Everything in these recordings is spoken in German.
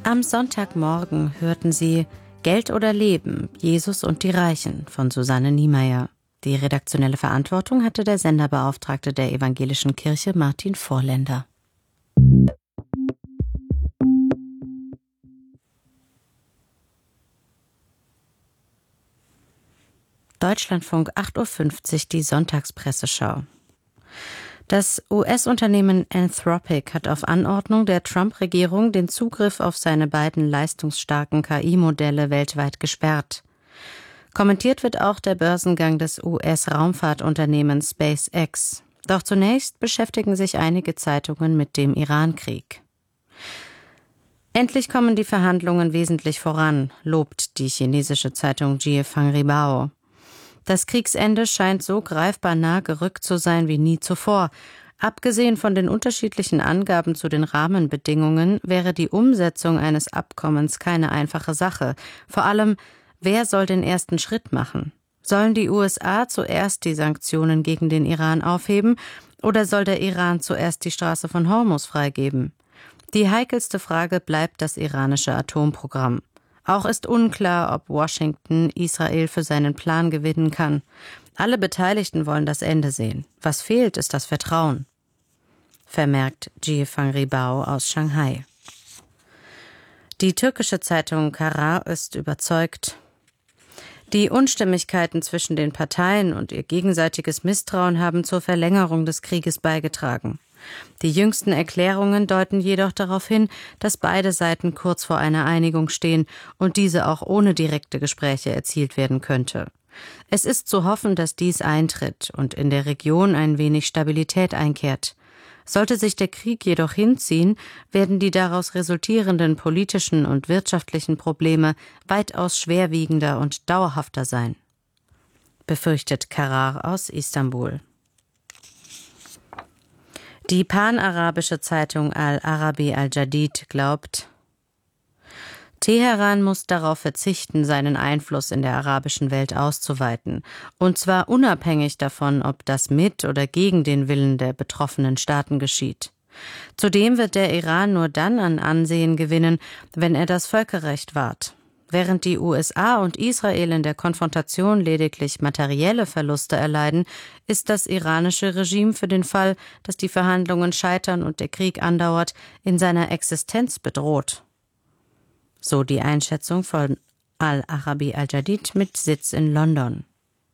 Am Sonntagmorgen hörten Sie Geld oder Leben, Jesus und die Reichen von Susanne Niemeyer. Die redaktionelle Verantwortung hatte der Senderbeauftragte der Evangelischen Kirche Martin Vorländer. Deutschlandfunk 8.50 Uhr, die Sonntagspresseschau. Das US-Unternehmen Anthropic hat auf Anordnung der Trump-Regierung den Zugriff auf seine beiden leistungsstarken KI-Modelle weltweit gesperrt. Kommentiert wird auch der Börsengang des US-Raumfahrtunternehmens SpaceX. Doch zunächst beschäftigen sich einige Zeitungen mit dem Iran-Krieg. Endlich kommen die Verhandlungen wesentlich voran, lobt die chinesische Zeitung Jiefang Ribao. Das Kriegsende scheint so greifbar nah gerückt zu sein wie nie zuvor. Abgesehen von den unterschiedlichen Angaben zu den Rahmenbedingungen wäre die Umsetzung eines Abkommens keine einfache Sache. Vor allem, wer soll den ersten Schritt machen? Sollen die USA zuerst die Sanktionen gegen den Iran aufheben oder soll der Iran zuerst die Straße von Hormuz freigeben? Die heikelste Frage bleibt das iranische Atomprogramm. Auch ist unklar, ob Washington Israel für seinen Plan gewinnen kann. Alle Beteiligten wollen das Ende sehen. Was fehlt, ist das Vertrauen, vermerkt Jiefang Ribao aus Shanghai. Die türkische Zeitung Karar ist überzeugt. Die Unstimmigkeiten zwischen den Parteien und ihr gegenseitiges Misstrauen haben zur Verlängerung des Krieges beigetragen. Die jüngsten Erklärungen deuten jedoch darauf hin, dass beide Seiten kurz vor einer Einigung stehen und diese auch ohne direkte Gespräche erzielt werden könnte. Es ist zu hoffen, dass dies eintritt und in der Region ein wenig Stabilität einkehrt. Sollte sich der Krieg jedoch hinziehen, werden die daraus resultierenden politischen und wirtschaftlichen Probleme weitaus schwerwiegender und dauerhafter sein, befürchtet Karar aus Istanbul. Die panarabische Zeitung Al-Arabi Al-Jadid glaubt, Teheran muss darauf verzichten, seinen Einfluss in der arabischen Welt auszuweiten, und zwar unabhängig davon, ob das mit oder gegen den Willen der betroffenen Staaten geschieht. Zudem wird der Iran nur dann an Ansehen gewinnen, wenn er das Völkerrecht wahrt. Während die USA und Israel in der Konfrontation lediglich materielle Verluste erleiden, ist das iranische Regime für den Fall, dass die Verhandlungen scheitern und der Krieg andauert, in seiner Existenz bedroht. So die Einschätzung von Al-Arabi Al-Jadid mit Sitz in London.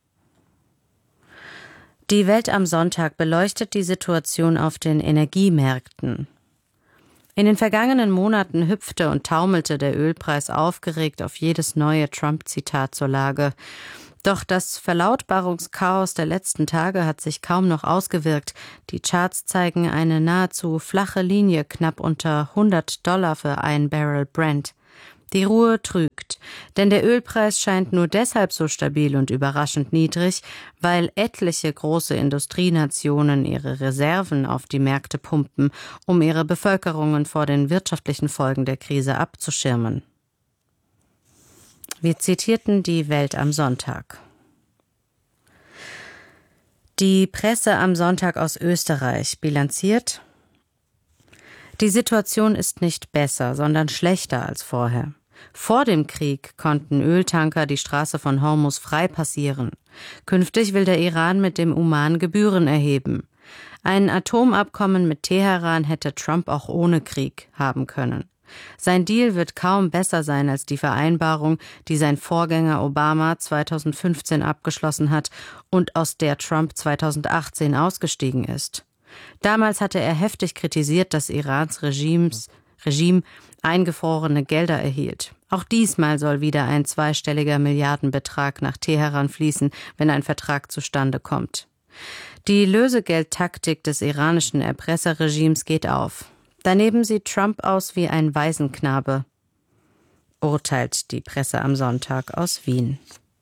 Die Welt am Sonntag beleuchtet die Situation auf den Energiemärkten. In den vergangenen Monaten hüpfte und taumelte der Ölpreis aufgeregt auf jedes neue Trump-Zitat zur Lage. Doch das Verlautbarungschaos der letzten Tage hat sich kaum noch ausgewirkt. Die Charts zeigen eine nahezu flache Linie knapp unter $100 für ein Barrel Brent. Die Ruhe trügt, denn der Ölpreis scheint nur deshalb so stabil und überraschend niedrig, weil etliche große Industrienationen ihre Reserven auf die Märkte pumpen, um ihre Bevölkerungen vor den wirtschaftlichen Folgen der Krise abzuschirmen. Wir zitierten die Welt am Sonntag. Die Presse am Sonntag aus Österreich bilanziert: Die Situation ist nicht besser, sondern schlechter als vorher. Vor dem Krieg konnten Öltanker die Straße von Hormuz frei passieren. Künftig will der Iran mit dem Oman Gebühren erheben. Ein Atomabkommen mit Teheran hätte Trump auch ohne Krieg haben können. Sein Deal wird kaum besser sein als die Vereinbarung, die sein Vorgänger Obama 2015 abgeschlossen hat und aus der Trump 2018 ausgestiegen ist. Damals hatte er heftig kritisiert, dass Irans Regime eingefrorene Gelder erhielt. Auch diesmal soll wieder ein zweistelliger Milliardenbetrag nach Teheran fließen, wenn ein Vertrag zustande kommt. Die Lösegeldtaktik des iranischen Erpresserregimes geht auf. Daneben sieht Trump aus wie ein Waisenknabe, urteilt die Presse am Sonntag aus Wien.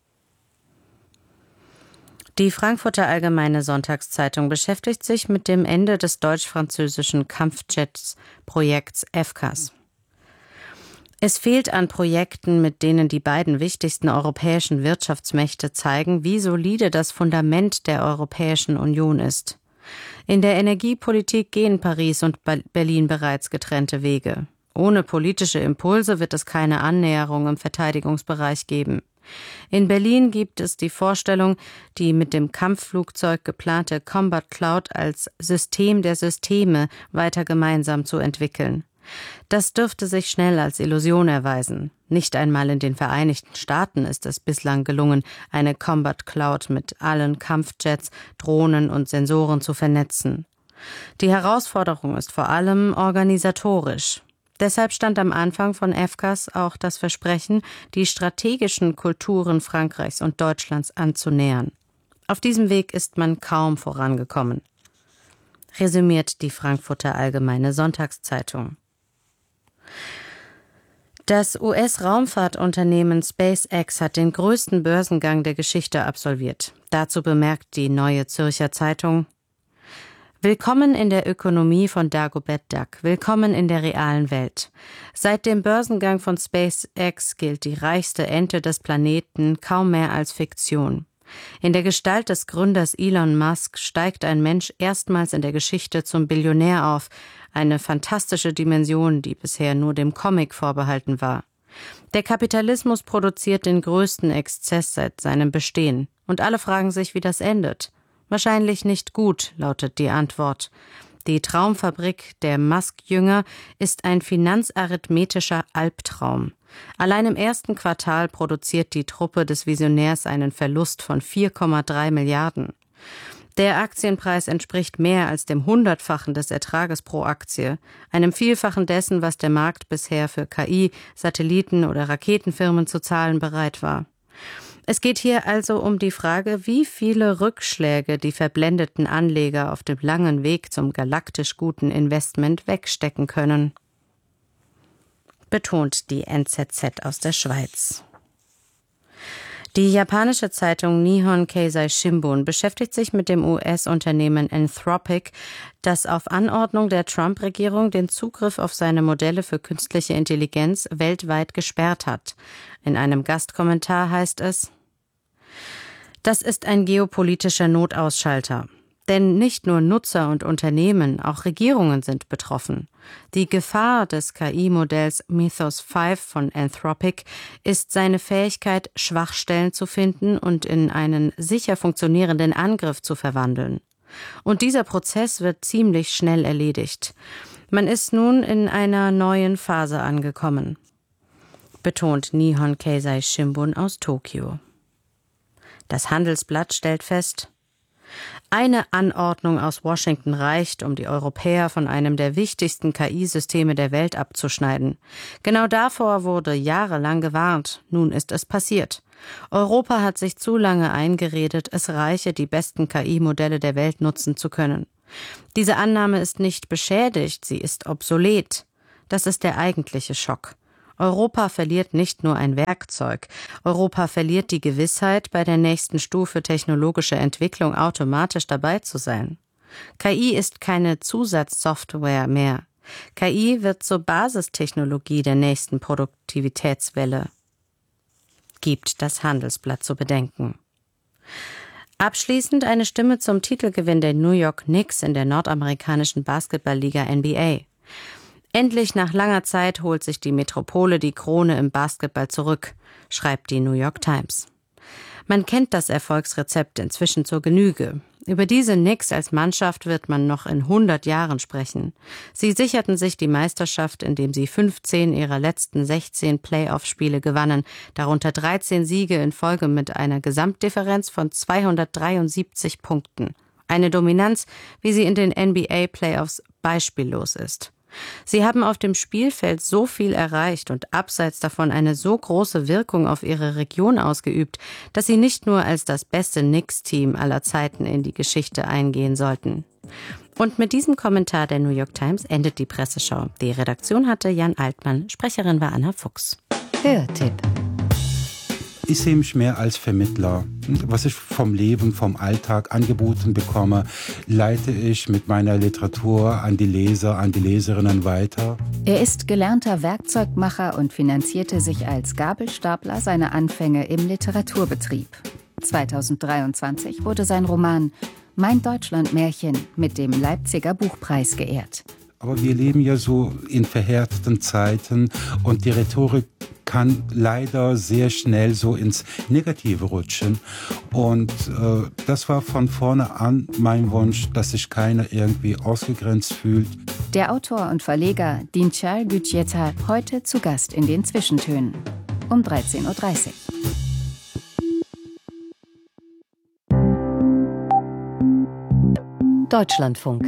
Die Frankfurter Allgemeine Sonntagszeitung beschäftigt sich mit dem Ende des deutsch-französischen Kampfjets-Projekts FCAS. Es fehlt an Projekten, mit denen die beiden wichtigsten europäischen Wirtschaftsmächte zeigen, wie solide das Fundament der Europäischen Union ist. In der Energiepolitik gehen Paris und Berlin bereits getrennte Wege. Ohne politische Impulse wird es keine Annäherung im Verteidigungsbereich geben. In Berlin gibt es die Vorstellung, die mit dem Kampfflugzeug geplante Combat Cloud als System der Systeme weiter gemeinsam zu entwickeln. Das dürfte sich schnell als Illusion erweisen. Nicht einmal in den Vereinigten Staaten ist es bislang gelungen, eine Combat Cloud mit allen Kampfjets, Drohnen und Sensoren zu vernetzen. Die Herausforderung ist vor allem organisatorisch. Deshalb stand am Anfang von FCAS auch das Versprechen, die strategischen Kulturen Frankreichs und Deutschlands anzunähern. Auf diesem Weg ist man kaum vorangekommen. Resümiert die Frankfurter Allgemeine Sonntagszeitung. Das US-Raumfahrtunternehmen SpaceX hat den größten Börsengang der Geschichte absolviert. Dazu bemerkt die Neue Zürcher Zeitung: Willkommen in der Ökonomie von Dagobert Duck, willkommen in der realen Welt. Seit dem Börsengang von SpaceX gilt die reichste Ente des Planeten kaum mehr als Fiktion. In der Gestalt des Gründers Elon Musk steigt ein Mensch erstmals in der Geschichte zum Billionär auf, eine fantastische Dimension, die bisher nur dem Comic vorbehalten war. Der Kapitalismus produziert den größten Exzess seit seinem Bestehen, und alle fragen sich, wie das endet. Wahrscheinlich nicht gut, lautet die Antwort. Die Traumfabrik der Musk-Jünger ist ein finanzarithmetischer Albtraum. Allein im ersten Quartal produziert die Truppe des Visionärs einen Verlust von 4,3 Milliarden. Der Aktienpreis entspricht mehr als dem 100-fachen des Ertrages pro Aktie, einem Vielfachen dessen, was der Markt bisher für KI, Satelliten- oder Raketenfirmen zu zahlen bereit war. Es geht hier also um die Frage, wie viele Rückschläge die verblendeten Anleger auf dem langen Weg zum galaktisch guten Investment wegstecken können. Betont die NZZ aus der Schweiz. Die japanische Zeitung Nihon Keizai Shimbun beschäftigt sich mit dem US-Unternehmen Anthropic, das auf Anordnung der Trump-Regierung den Zugriff auf seine Modelle für künstliche Intelligenz weltweit gesperrt hat. In einem Gastkommentar heißt es: Das ist ein geopolitischer Notausschalter. Denn nicht nur Nutzer und Unternehmen, auch Regierungen sind betroffen. Die Gefahr des KI-Modells Mythos 5 von Anthropic ist seine Fähigkeit, Schwachstellen zu finden und in einen sicher funktionierenden Angriff zu verwandeln. Und dieser Prozess wird ziemlich schnell erledigt. Man ist nun in einer neuen Phase angekommen, betont Nihon Keizai Shimbun aus Tokio. Das Handelsblatt stellt fest: Eine Anordnung aus Washington reicht, um die Europäer von einem der wichtigsten KI-Systeme der Welt abzuschneiden. Genau davor wurde jahrelang gewarnt. Nun ist es passiert. Europa hat sich zu lange eingeredet, es reiche, die besten KI-Modelle der Welt nutzen zu können. Diese Annahme ist nicht beschädigt, sie ist obsolet. Das ist der eigentliche Schock. Europa verliert nicht nur ein Werkzeug, Europa verliert die Gewissheit, bei der nächsten Stufe technologischer Entwicklung automatisch dabei zu sein. KI ist keine Zusatzsoftware mehr. KI wird zur Basistechnologie der nächsten Produktivitätswelle, gibt das Handelsblatt zu bedenken. Abschließend eine Stimme zum Titelgewinn der New York Knicks in der nordamerikanischen Basketballliga NBA. Endlich nach langer Zeit holt sich die Metropole die Krone im Basketball zurück, schreibt die New York Times. Man kennt das Erfolgsrezept inzwischen zur Genüge. Über diese Knicks als Mannschaft wird man noch in 100 Jahren sprechen. Sie sicherten sich die Meisterschaft, indem sie 15 ihrer letzten 16 Playoff-Spiele gewannen, darunter 13 Siege in Folge mit einer Gesamtdifferenz von 273 Punkten. Eine Dominanz, wie sie in den NBA-Playoffs beispiellos ist. Sie haben auf dem Spielfeld so viel erreicht und abseits davon eine so große Wirkung auf ihre Region ausgeübt, dass sie nicht nur als das beste Knicks-Team aller Zeiten in die Geschichte eingehen sollten. Und mit diesem Kommentar der New York Times endet die Presseschau. Die Redaktion hatte Jan Altmann, Sprecherin war Anna Fuchs. Hörtipp. Ich sehe mich mehr als Vermittler. Was ich vom Leben, vom Alltag angeboten bekomme, leite ich mit meiner Literatur an die Leser, an die Leserinnen weiter. Er ist gelernter Werkzeugmacher und finanzierte sich als Gabelstapler seine Anfänge im Literaturbetrieb. 2023 wurde sein Roman Mein Deutschlandmärchen mit dem Leipziger Buchpreis geehrt. Aber wir leben ja so in verhärteten Zeiten und die Rhetorik kann leider sehr schnell so ins Negative rutschen. Und das war von vorne an mein Wunsch, dass sich keiner irgendwie ausgegrenzt fühlt. Der Autor und Verleger Dinçer Gücüyeter heute zu Gast in den Zwischentönen um 13:30 Uhr. Deutschlandfunk.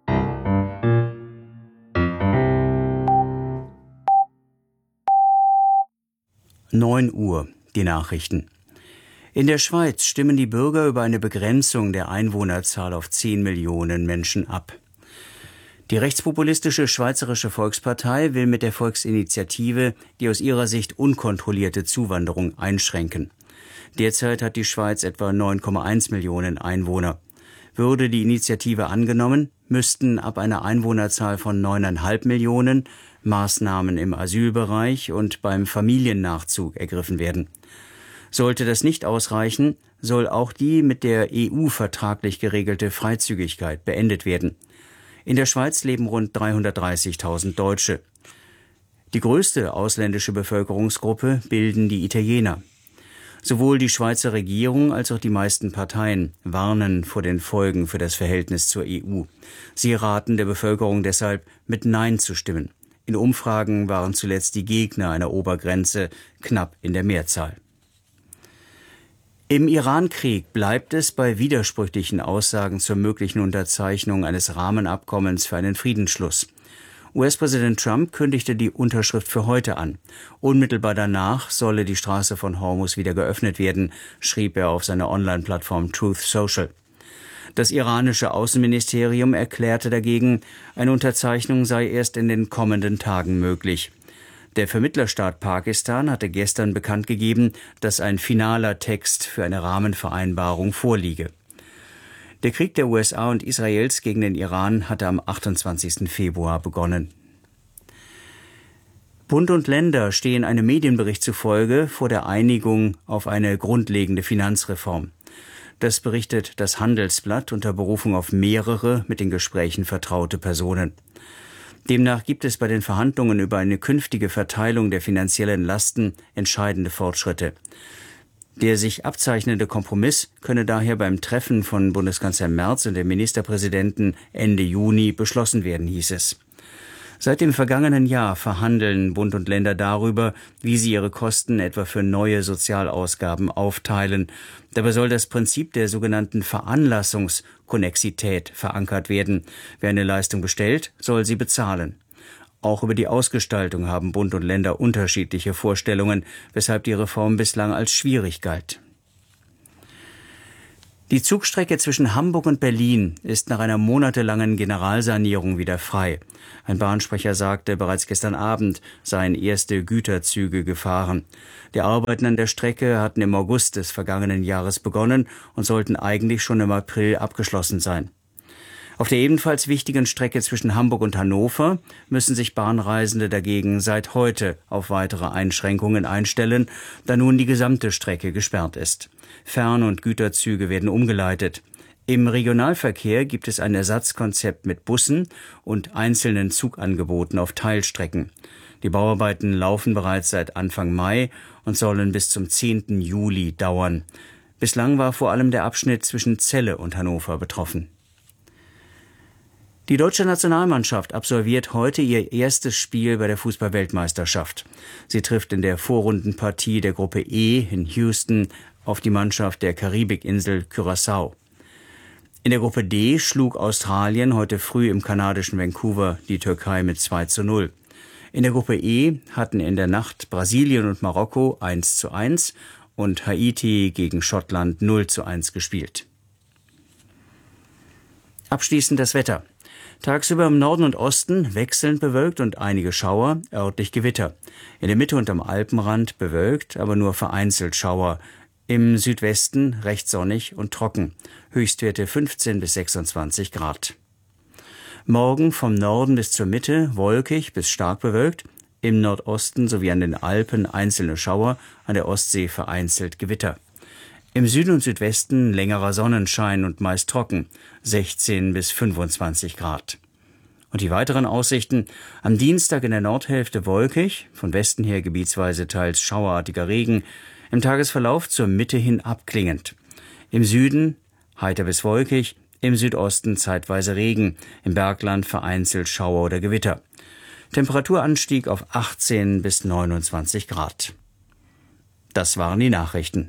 Neun Uhr, die Nachrichten. In der Schweiz stimmen die Bürger über eine Begrenzung der Einwohnerzahl auf 10 Millionen Menschen ab. Die rechtspopulistische Schweizerische Volkspartei will mit der Volksinitiative die aus ihrer Sicht unkontrollierte Zuwanderung einschränken. Derzeit hat die Schweiz etwa 9,1 Millionen Einwohner. Würde die Initiative angenommen, müssten ab einer Einwohnerzahl von 9,5 Millionen Maßnahmen im Asylbereich und beim Familiennachzug ergriffen werden. Sollte das nicht ausreichen, soll auch die mit der EU vertraglich geregelte Freizügigkeit beendet werden. In der Schweiz leben rund 330.000 Deutsche. Die größte ausländische Bevölkerungsgruppe bilden die Italiener. Sowohl die Schweizer Regierung als auch die meisten Parteien warnen vor den Folgen für das Verhältnis zur EU. Sie raten der Bevölkerung deshalb, mit Nein zu stimmen. In Umfragen waren zuletzt die Gegner einer Obergrenze knapp in der Mehrzahl. Im Iran-Krieg bleibt es bei widersprüchlichen Aussagen zur möglichen Unterzeichnung eines Rahmenabkommens für einen Friedensschluss. US-Präsident Trump kündigte die Unterschrift für heute an. Unmittelbar danach solle die Straße von Hormuz wieder geöffnet werden, schrieb er auf seiner Online-Plattform Truth Social. Das iranische Außenministerium erklärte dagegen, eine Unterzeichnung sei erst in den kommenden Tagen möglich. Der Vermittlerstaat Pakistan hatte gestern bekannt gegeben, dass ein finaler Text für eine Rahmenvereinbarung vorliege. Der Krieg der USA und Israels gegen den Iran hatte am 28. Februar begonnen. Bund und Länder stehen einem Medienbericht zufolge vor der Einigung auf eine grundlegende Finanzreform. Das berichtet das Handelsblatt unter Berufung auf mehrere mit den Gesprächen vertraute Personen. Demnach gibt es bei den Verhandlungen über eine künftige Verteilung der finanziellen Lasten entscheidende Fortschritte. Der sich abzeichnende Kompromiss könne daher beim Treffen von Bundeskanzler Merz und dem Ministerpräsidenten Ende Juni beschlossen werden, hieß es. Seit dem vergangenen Jahr verhandeln Bund und Länder darüber, wie sie ihre Kosten etwa für neue Sozialausgaben aufteilen. Dabei soll das Prinzip der sogenannten Veranlassungskonnexität verankert werden. Wer eine Leistung bestellt, soll sie bezahlen. Auch über die Ausgestaltung haben Bund und Länder unterschiedliche Vorstellungen, weshalb die Reform bislang als schwierig galt. Die Zugstrecke zwischen Hamburg und Berlin ist nach einer monatelangen Generalsanierung wieder frei. Ein Bahnsprecher sagte, bereits gestern Abend seien erste Güterzüge gefahren. Die Arbeiten an der Strecke hatten im August des vergangenen Jahres begonnen und sollten eigentlich schon im April abgeschlossen sein. Auf der ebenfalls wichtigen Strecke zwischen Hamburg und Hannover müssen sich Bahnreisende dagegen seit heute auf weitere Einschränkungen einstellen, da nun die gesamte Strecke gesperrt ist. Fern- und Güterzüge werden umgeleitet. Im Regionalverkehr gibt es ein Ersatzkonzept mit Bussen und einzelnen Zugangeboten auf Teilstrecken. Die Bauarbeiten laufen bereits seit Anfang Mai und sollen bis zum 10. Juli dauern. Bislang war vor allem der Abschnitt zwischen Celle und Hannover betroffen. Die deutsche Nationalmannschaft absolviert heute ihr erstes Spiel bei der Fußball-Weltmeisterschaft. Sie trifft in der Vorrundenpartie der Gruppe E in Houston auf die Mannschaft der Karibikinsel Curaçao. In der Gruppe D schlug Australien heute früh im kanadischen Vancouver die Türkei mit 2:0. In der Gruppe E hatten in der Nacht Brasilien und Marokko 1:1 und Haiti gegen Schottland 0:1 gespielt. Abschließend das Wetter. Tagsüber im Norden und Osten wechselnd bewölkt und einige Schauer, örtlich Gewitter. In der Mitte und am Alpenrand bewölkt, aber nur vereinzelt Schauer. Im Südwesten recht sonnig und trocken. Höchstwerte 15 bis 26 Grad. Morgen vom Norden bis zur Mitte wolkig bis stark bewölkt. Im Nordosten sowie an den Alpen einzelne Schauer, an der Ostsee vereinzelt Gewitter. Im Süden und Südwesten längerer Sonnenschein und meist trocken, 16 bis 25 Grad. Und die weiteren Aussichten: am Dienstag in der Nordhälfte wolkig, von Westen her gebietsweise teils schauerartiger Regen, im Tagesverlauf zur Mitte hin abklingend. Im Süden heiter bis wolkig, im Südosten zeitweise Regen, im Bergland vereinzelt Schauer oder Gewitter. Temperaturanstieg auf 18 bis 29 Grad. Das waren die Nachrichten.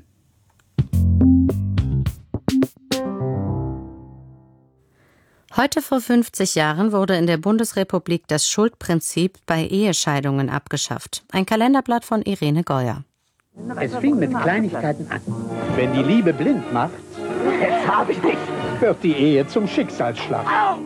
Heute vor 50 Jahren wurde in der Bundesrepublik das Schuldprinzip bei Ehescheidungen abgeschafft. Ein Kalenderblatt von Irene Geuer. Es fing mit Kleinigkeiten an. Wenn die Liebe blind macht, das habe ich nicht, wird die Ehe zum Schicksalsschlag.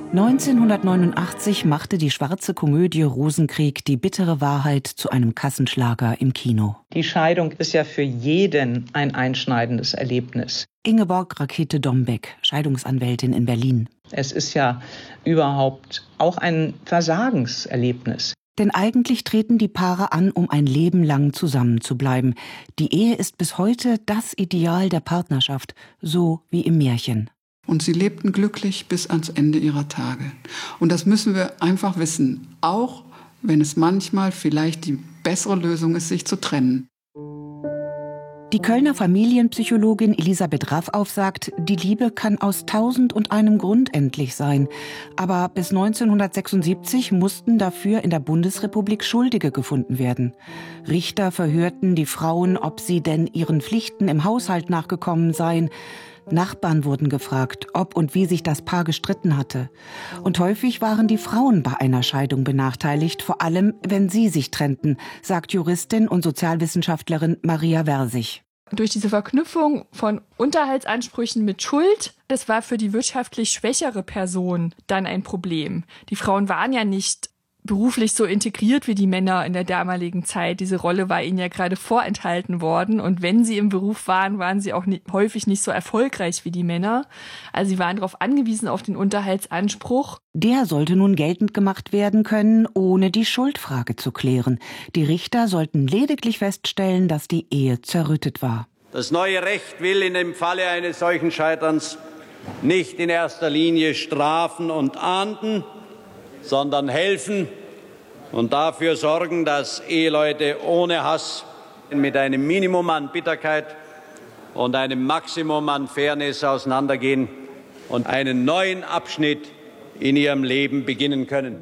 1989 machte die schwarze Komödie Rosenkrieg die bittere Wahrheit zu einem Kassenschlager im Kino. Die Scheidung ist ja für jeden ein einschneidendes Erlebnis. Ingeborg Rakete-Dombeck, Scheidungsanwältin in Berlin. Es ist ja überhaupt auch ein Versagenserlebnis. Denn eigentlich treten die Paare an, um ein Leben lang zusammenzubleiben. Die Ehe ist bis heute das Ideal der Partnerschaft, so wie im Märchen. Und sie lebten glücklich bis ans Ende ihrer Tage. Und das müssen wir einfach wissen, auch wenn es manchmal vielleicht die bessere Lösung ist, sich zu trennen. Die Kölner Familienpsychologin Elisabeth Raffauf sagt, die Liebe kann aus 1001 Grund endlich sein. Aber bis 1976 mussten dafür in der Bundesrepublik Schuldige gefunden werden. Richter verhörten die Frauen, ob sie denn ihren Pflichten im Haushalt nachgekommen seien. Nachbarn wurden gefragt, ob und wie sich das Paar gestritten hatte. Und häufig waren die Frauen bei einer Scheidung benachteiligt, vor allem wenn sie sich trennten, sagt Juristin und Sozialwissenschaftlerin Maria Versich. Durch diese Verknüpfung von Unterhaltsansprüchen mit Schuld, das war für die wirtschaftlich schwächere Person dann ein Problem. Die Frauen waren ja nicht beruflich so integriert wie die Männer in der damaligen Zeit. Diese Rolle war ihnen ja gerade vorenthalten worden. Und wenn sie im Beruf waren, waren sie auch häufig nicht so erfolgreich wie die Männer. Also sie waren darauf angewiesen, auf den Unterhaltsanspruch. Der sollte nun geltend gemacht werden können, ohne die Schuldfrage zu klären. Die Richter sollten lediglich feststellen, dass die Ehe zerrüttet war. Das neue Recht will in dem Falle eines solchen Scheiterns nicht in erster Linie strafen und ahnden, sondern helfen und dafür sorgen, dass Eheleute ohne Hass mit einem Minimum an Bitterkeit und einem Maximum an Fairness auseinandergehen und einen neuen Abschnitt in ihrem Leben beginnen können.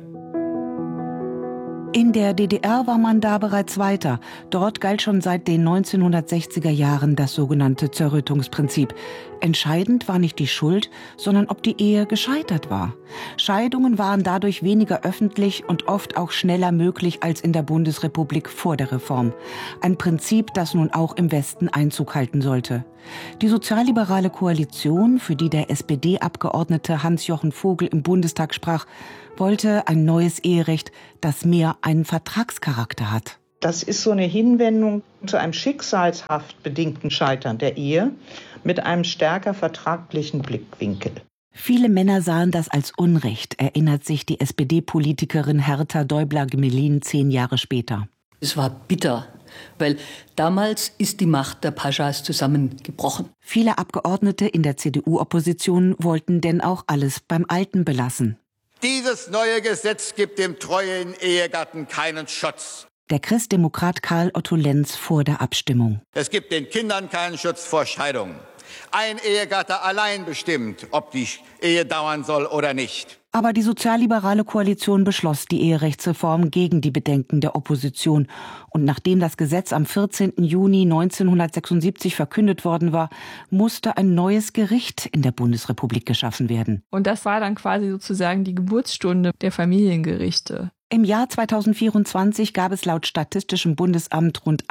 In der DDR war man da bereits weiter. Dort galt schon seit den 1960er Jahren das sogenannte Zerrüttungsprinzip. Entscheidend war nicht die Schuld, sondern ob die Ehe gescheitert war. Scheidungen waren dadurch weniger öffentlich und oft auch schneller möglich als in der Bundesrepublik vor der Reform. Ein Prinzip, das nun auch im Westen Einzug halten sollte. Die sozialliberale Koalition, für die der SPD-Abgeordnete Hans-Jochen Vogel im Bundestag sprach, wollte ein neues Eherecht, das mehr einen Vertragscharakter hat. Das ist so eine Hinwendung zu einem schicksalshaft bedingten Scheitern der Ehe mit einem stärker vertraglichen Blickwinkel. Viele Männer sahen das als Unrecht, erinnert sich die SPD-Politikerin Hertha Däubler-Gmelin 10 Jahre später. Es war bitter, weil damals ist die Macht der Paschas zusammengebrochen. Viele Abgeordnete in der CDU-Opposition wollten denn auch alles beim Alten belassen. Dieses neue Gesetz gibt dem treuen Ehegatten keinen Schutz. Der Christdemokrat Karl Otto Lenz vor der Abstimmung. Es gibt den Kindern keinen Schutz vor Scheidung. Ein Ehegatte allein bestimmt, ob die Ehe dauern soll oder nicht. Aber die sozialliberale Koalition beschloss die Eherechtsreform gegen die Bedenken der Opposition. Und nachdem das Gesetz am 14. Juni 1976 verkündet worden war, musste ein neues Gericht in der Bundesrepublik geschaffen werden. Und das war dann quasi sozusagen die Geburtsstunde der Familiengerichte. Im Jahr 2024 gab es laut Statistischem Bundesamt rund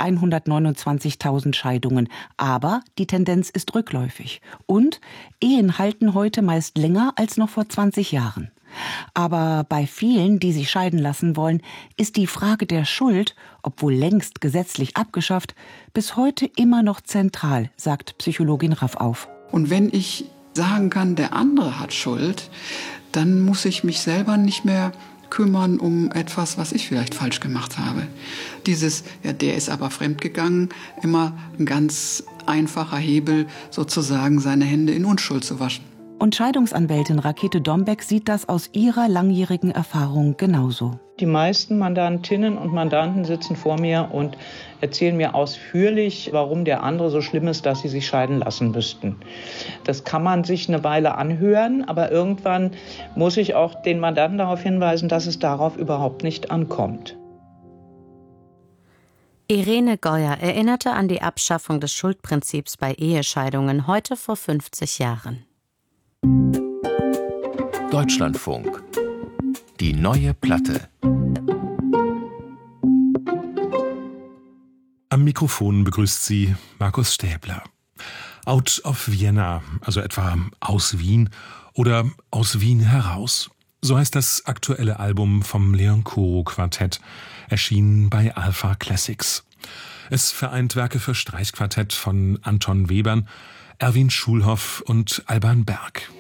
129.000 Scheidungen. Aber die Tendenz ist rückläufig. Und Ehen halten heute meist länger als noch vor 20 Jahren. Aber bei vielen, die sich scheiden lassen wollen, ist die Frage der Schuld, obwohl längst gesetzlich abgeschafft, bis heute immer noch zentral, sagt Psychologin Raffauf. Und wenn ich sagen kann, der andere hat Schuld, dann muss ich mich selber nicht mehr kümmern um etwas, was ich vielleicht falsch gemacht habe. Dieses, ja, der ist aber fremdgegangen, immer ein ganz einfacher Hebel, sozusagen seine Hände in Unschuld zu waschen. Und Scheidungsanwältin Rakete Dombeck sieht das aus ihrer langjährigen Erfahrung genauso. Die meisten Mandantinnen und Mandanten sitzen vor mir und erzählen mir ausführlich, warum der andere so schlimm ist, dass sie sich scheiden lassen müssten. Das kann man sich eine Weile anhören, aber irgendwann muss ich auch den Mandanten darauf hinweisen, dass es darauf überhaupt nicht ankommt. Irene Geuer erinnerte an die Abschaffung des Schuldprinzips bei Ehescheidungen heute vor 50 Jahren. Deutschlandfunk. Die neue Platte. Am Mikrofon begrüßt sie Markus Stäbler. Out of Vienna, also etwa aus Wien oder aus Wien heraus. So heißt das aktuelle Album vom Leon-Koro-Quartett, erschienen bei Alpha Classics. Es vereint Werke für Streichquartett von Anton Webern, Erwin Schulhoff und Alban Berg.